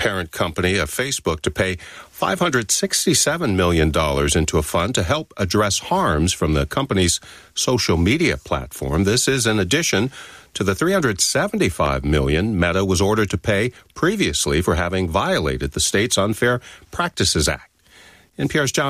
parent company of Facebook to pay $567 million into a fund to help address harms from the company's social media platform. This is in addition to the $375 million Meta was ordered to pay previously for having violated the state's Unfair Practices Act. NPR's John